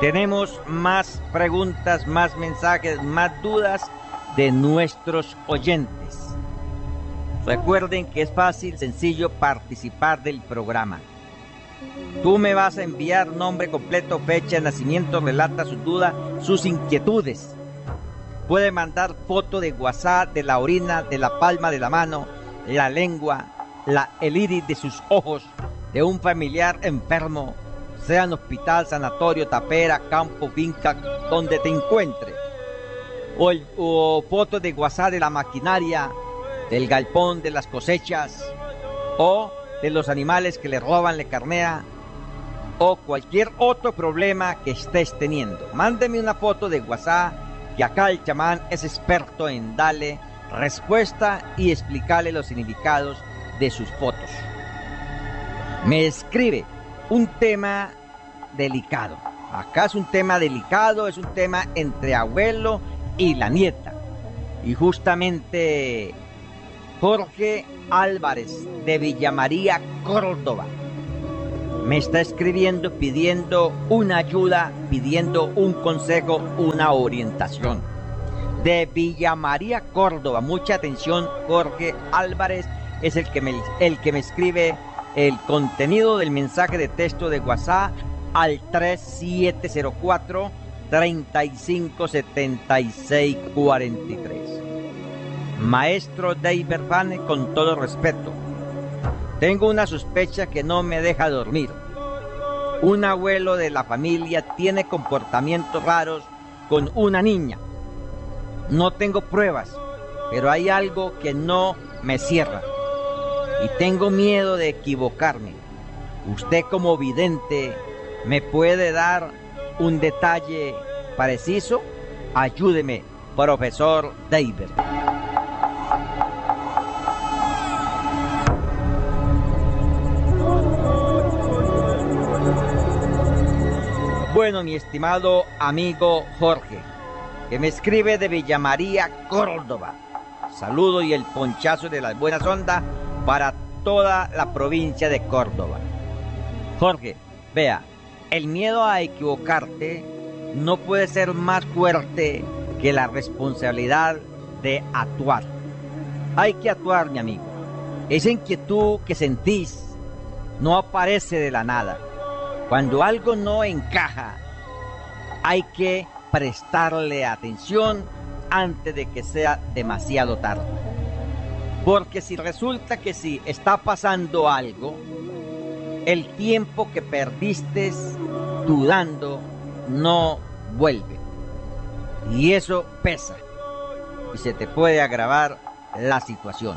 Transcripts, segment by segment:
Tenemos más preguntas, más mensajes, más dudas de nuestros oyentes. Recuerden que es fácil, sencillo participar del programa. Tú me vas a enviar nombre completo, fecha de nacimiento, relata sus dudas, sus inquietudes. Puede mandar foto de WhatsApp, de la orina, de la palma de la mano, la lengua, el iris de sus ojos, de un familiar enfermo, sea en hospital, sanatorio, tapera, campo, finca, donde te encuentres. O fotos de WhatsApp de la maquinaria, del galpón, de las cosechas, o de los animales que le roban, le carnea, o cualquier otro problema que estés teniendo. Mándeme una foto de WhatsApp, que acá el chamán es experto en darle respuesta y explicarle los significados de sus fotos. Me escribe un tema delicado. Acá es un tema delicado, es un tema entre abuelo y la nieta. Y justamente Jorge Álvarez de Villa María, Córdoba, me está escribiendo pidiendo una ayuda, pidiendo un consejo, una orientación. De Villa María, Córdoba, mucha atención, Jorge Álvarez es el que me escribe el contenido del mensaje de texto de WhatsApp al 3704-357643. Maestro David Fane, con todo respeto, tengo una sospecha que no me deja dormir. Un abuelo de la familia tiene comportamientos raros con una niña. No tengo pruebas, pero hay algo que no me cierra y tengo miedo de equivocarme. Usted, como vidente, ¿me puede dar un detalle preciso? Ayúdeme, profesor David. Bueno, mi estimado amigo Jorge, que me escribe de Villa María, Córdoba. Saludo y el ponchazo de las buenas ondas para toda la provincia de Córdoba. Jorge, vea, el miedo a equivocarte no puede ser más fuerte que la responsabilidad de actuar. Hay que actuar, mi amigo. Esa inquietud que sentís no aparece de la nada. Cuando algo no encaja, hay que prestarle atención antes de que sea demasiado tarde. Porque si resulta que si está pasando algo, el tiempo que perdiste dudando no vuelve. Y eso pesa. Y se te puede agravar la situación.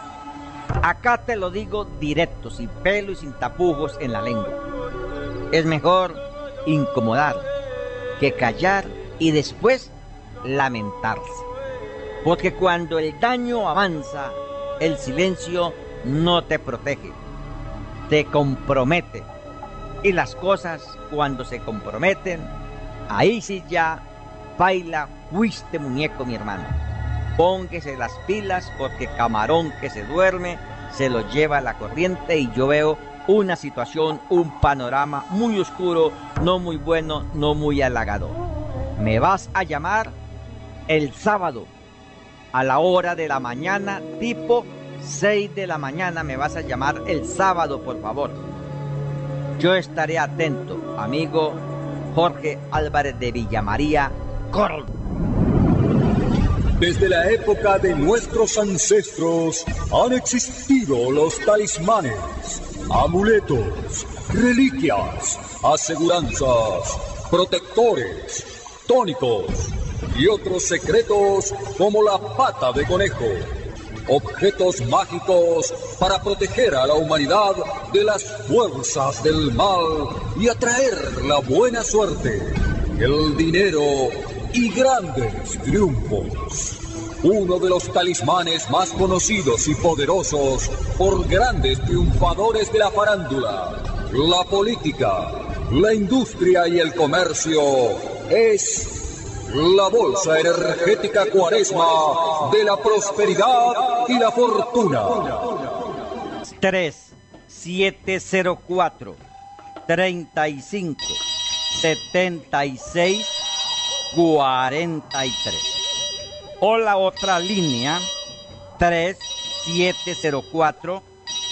Acá te lo digo directo, sin pelo y sin tapujos en la lengua. Es mejor incomodar que callar y después lamentarse. Porque cuando el daño avanza, el silencio no te protege, te compromete. Y las cosas, cuando se comprometen, ahí sí ya baila, fuiste muñeco, mi hermano. Póngase las pilas, porque camarón que se duerme se lo lleva la corriente. Y yo veo una situación, un panorama muy oscuro, no muy bueno, no muy halagador. Me vas a llamar el sábado a la hora de la mañana, tipo 6 de la mañana, me vas a llamar el sábado, por favor. Yo estaré atento, amigo Jorge Álvarez de Villa María, Córdoba. Desde la época de nuestros ancestros han existido los talismanes, amuletos, reliquias, aseguranzas, protectores, tónicos y otros secretos como la pata de conejo. Objetos mágicos para proteger a la humanidad de las fuerzas del mal y atraer la buena suerte, el dinero y grandes triunfos. Uno de los talismanes más conocidos y poderosos por grandes triunfadores de la farándula, la política, la industria y el comercio es la bolsa energética Cuaresma de la prosperidad y la fortuna. 3704 35 76 43. O la otra línea 3704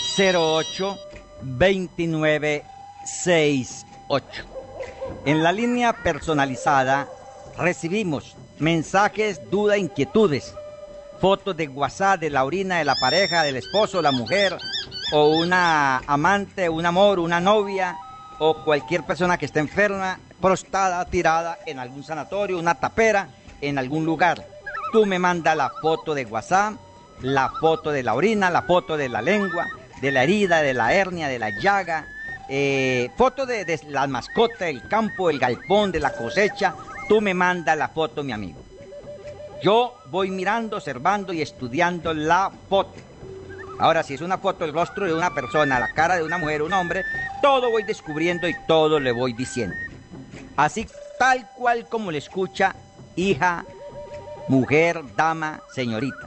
08 29 68. En la línea personalizada recibimos mensajes, dudas, inquietudes, fotos de WhatsApp de la orina de la pareja, del esposo, la mujer, o una amante, un amor, una novia, o cualquier persona que esté enferma, prostrada, tirada en algún sanatorio, una tapera, en algún lugar. Tú me mandas la foto de WhatsApp, la foto de la orina, la foto de la lengua, de la herida, de la hernia, de la llaga, foto de la mascota, el campo, el galpón, de la cosecha. Tú me mandas la foto, mi amigo. Yo voy mirando, observando y estudiando la foto. Ahora, si es una foto del rostro de una persona, la cara de una mujer, un hombre, todo voy descubriendo y todo le voy diciendo. Así, tal cual como le escucha, hija, mujer, dama, señorita.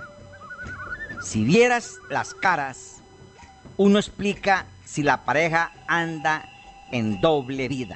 Si vieras las caras, uno explica si la pareja anda en doble vida.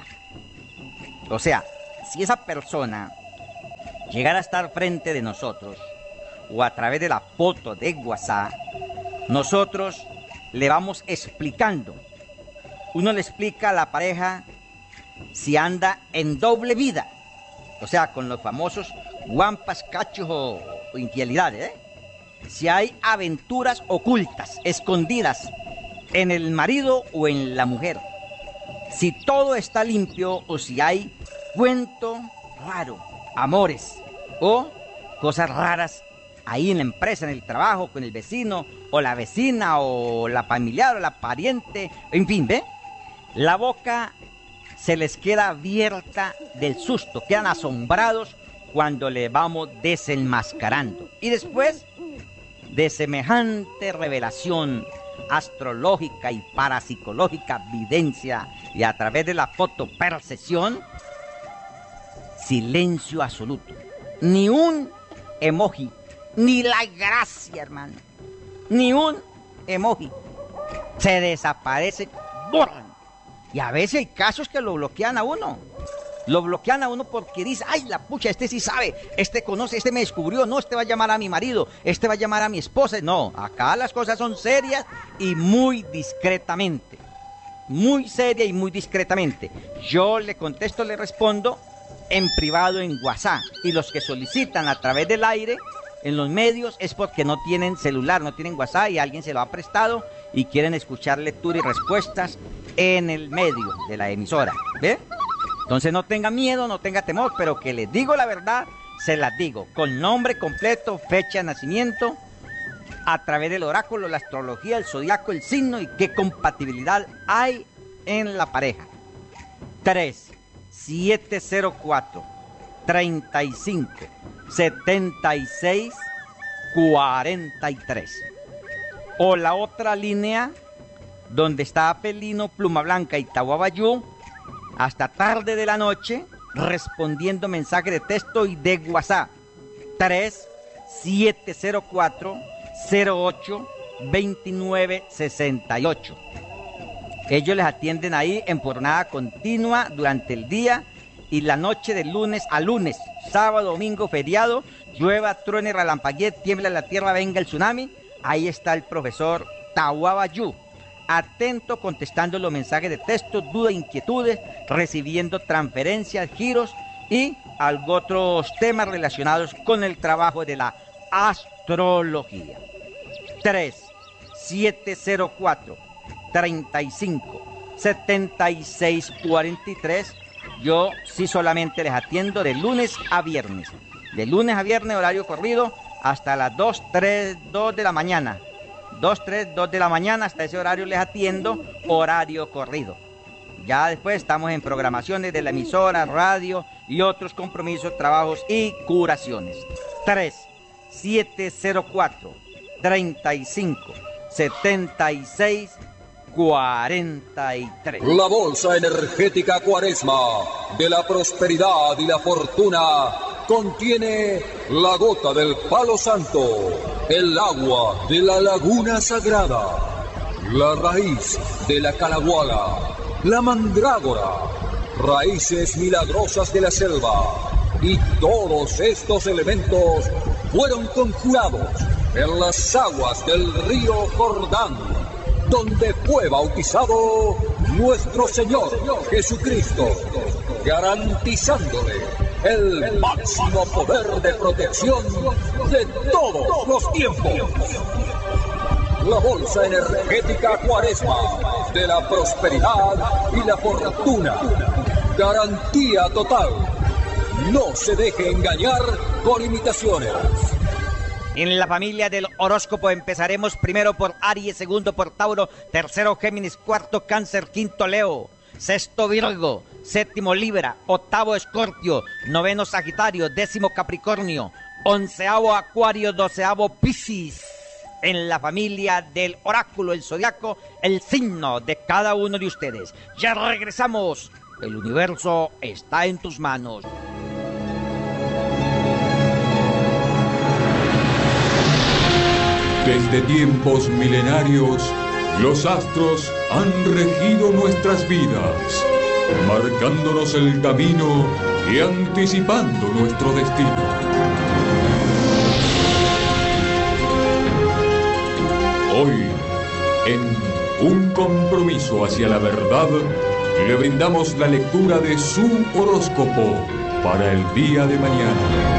O sea, si esa persona llegara a estar frente de nosotros o a través de la foto de WhatsApp, nosotros le vamos explicando. Uno le explica a la pareja si anda en doble vida, o sea, con los famosos guampas, cachos o infidelidades, si hay aventuras ocultas, escondidas en el marido o en la mujer, si todo está limpio o si hay cuento raro, amores o cosas raras ahí en la empresa, en el trabajo, con el vecino o la vecina o la familiar o la pariente, en fin, ¿ve? La boca se les queda abierta del susto, quedan asombrados cuando le vamos desenmascarando. Y después de semejante revelación astrológica y parapsicológica, videncia y a través de la fotopercepción, silencio absoluto. Ni un emoji, ni la gracia, hermano, ni un emoji. Se desaparece, borran. Y a veces hay casos que lo bloquean a uno. Lo bloquean a uno porque dice, ay, la pucha, este sí sabe, este conoce, este me descubrió, no, este va a llamar a mi marido, este va a llamar a mi esposa. No, acá las cosas son serias y muy discretamente. Muy seria y muy discretamente. Yo le contesto, le respondo en privado en WhatsApp. Y los que solicitan a través del aire, en los medios, es porque no tienen celular, no tienen WhatsApp y alguien se lo ha prestado y quieren escuchar lectura y respuestas en el medio de la emisora. ¿Ve? Entonces no tenga miedo, no tenga temor, pero que les digo la verdad, se las digo, con nombre completo, fecha de nacimiento, a través del oráculo, la astrología, el zodiaco, el signo y qué compatibilidad hay en la pareja. 3704 35 76 43. O la otra línea donde está Apelino, Pluma Blanca y Tahuabayú, hasta tarde de la noche, respondiendo mensajes de texto y de WhatsApp. 3704 08 29 68. Ellos les atienden ahí en jornada continua durante el día y la noche de lunes a lunes, sábado, domingo, feriado, llueva, truene, relampaguee, tiembla la tierra, venga el tsunami. Ahí está el profesor Tahuabayú, atento, contestando los mensajes de texto, dudas, inquietudes, recibiendo transferencias, giros y otros temas relacionados con el trabajo de la astrología. 3704 35 76 43. Yo sí solamente les atiendo de lunes a viernes. De lunes a viernes, horario corrido, hasta las 2 de la mañana. 2 de la mañana, hasta ese horario les atiendo, horario corrido. Ya después estamos en programaciones de la emisora, radio y otros compromisos, trabajos y curaciones. 3704 35 76 43. La bolsa energética Cuaresma de la prosperidad y la fortuna contiene la gota del palo santo, el agua de la laguna sagrada, la raíz de la calahuala, la mandrágora, raíces milagrosas de la selva. Y todos estos elementos fueron conjurados en las aguas del río Jordán, donde fue bautizado nuestro Señor Jesucristo, garantizándole el máximo poder de protección de todos los tiempos. La bolsa energética Cuaresma de la prosperidad y la fortuna. Garantía total. No se deje engañar con imitaciones. En la familia del horóscopo empezaremos primero por Aries, segundo por Tauro, tercero Géminis, cuarto Cáncer, quinto Leo, sexto Virgo, séptimo Libra, octavo Escorpio, noveno Sagitario, décimo Capricornio, onceavo Acuario, doceavo Piscis. En la familia del oráculo, el zodiaco, el signo de cada uno de ustedes. Ya regresamos. El universo está en tus manos. Desde tiempos milenarios, los astros han regido nuestras vidas, marcándonos el camino y anticipando nuestro destino. Hoy, en un compromiso hacia la verdad, le brindamos la lectura de su horóscopo para el día de mañana.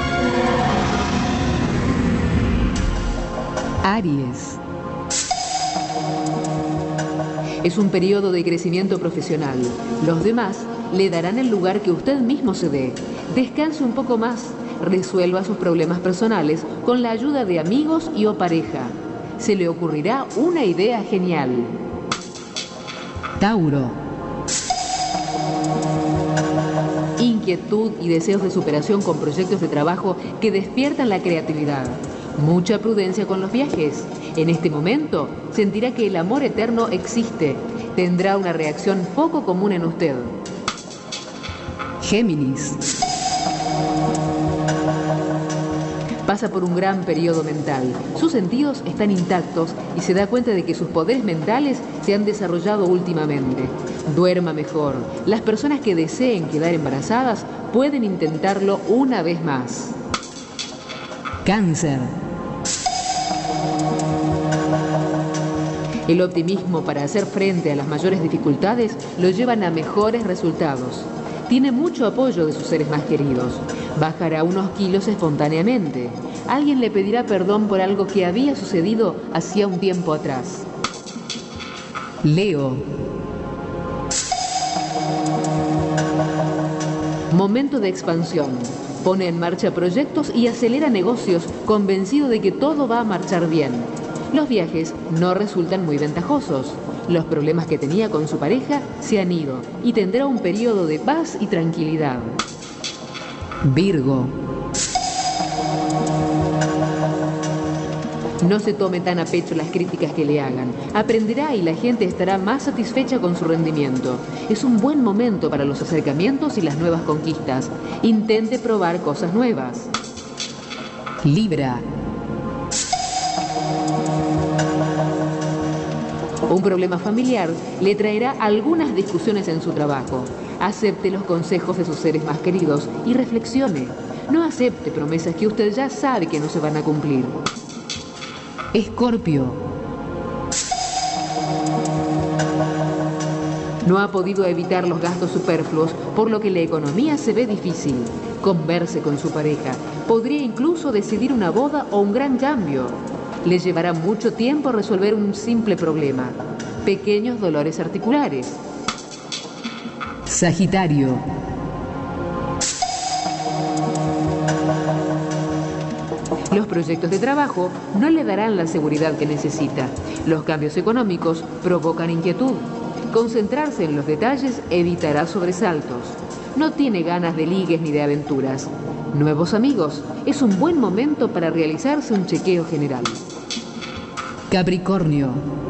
Aries. Es un periodo de crecimiento profesional. Los demás le darán el lugar que usted mismo se dé. Descanse un poco más. Resuelva sus problemas personales con la ayuda de amigos y o pareja. Se le ocurrirá una idea genial. Tauro. Inquietud y deseos de superación con proyectos de trabajo que despiertan la creatividad. Mucha prudencia con los viajes. En este momento sentirá que el amor eterno existe. Tendrá una reacción poco común en usted. Géminis. Pasa por un gran periodo mental. Sus sentidos están intactos y se da cuenta de que sus poderes mentales se han desarrollado últimamente. Duerma mejor. Las personas que deseen quedar embarazadas pueden intentarlo una vez más. Cáncer. El optimismo para hacer frente a las mayores dificultades lo llevan a mejores resultados. Tiene mucho apoyo de sus seres más queridos. Bajará unos kilos espontáneamente. Alguien le pedirá perdón por algo que había sucedido hacía un tiempo atrás. Leo. Momento de expansión. Pone en marcha proyectos y acelera negocios, convencido de que todo va a marchar bien. Los viajes no resultan muy ventajosos. Los problemas que tenía con su pareja se han ido y tendrá un periodo de paz y tranquilidad. Virgo. No se tome tan a pecho las críticas que le hagan. Aprenderá y la gente estará más satisfecha con su rendimiento. Es un buen momento para los acercamientos y las nuevas conquistas. Intente probar cosas nuevas. Libra. Un problema familiar le traerá algunas discusiones en su trabajo. Acepte los consejos de sus seres más queridos y reflexione. No acepte promesas que usted ya sabe que no se van a cumplir. Escorpio. No ha podido evitar los gastos superfluos, por lo que la economía se ve difícil. Converse con su pareja. Podría incluso decidir una boda o un gran cambio. Le llevará mucho tiempo resolver un simple problema. Pequeños dolores articulares. Sagitario. Los proyectos de trabajo no le darán la seguridad que necesita. Los cambios económicos provocan inquietud. Concentrarse en los detalles evitará sobresaltos. No tiene ganas de ligues ni de aventuras. Nuevos amigos. Es un buen momento para realizarse un chequeo general. Capricornio.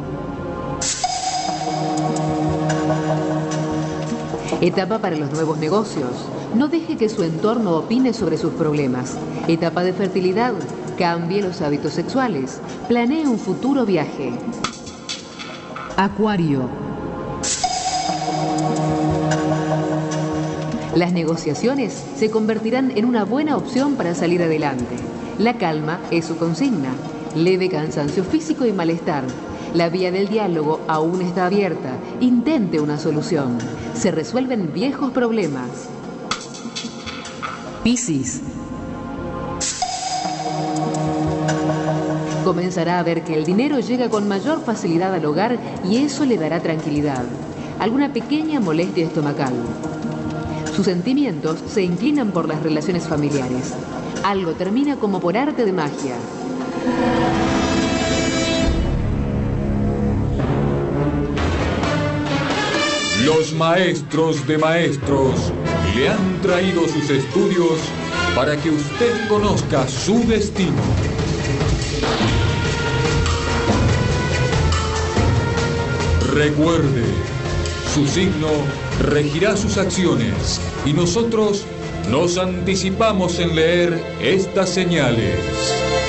Etapa para los nuevos negocios. No deje que su entorno opine sobre sus problemas. Etapa de fertilidad. Cambie los hábitos sexuales. Planee un futuro viaje. Acuario. Las negociaciones se convertirán en una buena opción para salir adelante. La calma es su consigna. Leve cansancio físico y malestar. La vía del diálogo aún está abierta. Intente una solución. Se resuelven viejos problemas. Piscis. Comenzará a ver que el dinero llega con mayor facilidad al hogar y eso le dará tranquilidad. Alguna pequeña molestia estomacal. Sus sentimientos se inclinan por las relaciones familiares. Algo termina como por arte de magia. Los maestros de maestros le han traído sus estudios para que usted conozca su destino. Recuerde, su signo regirá sus acciones y nosotros nos anticipamos en leer estas señales.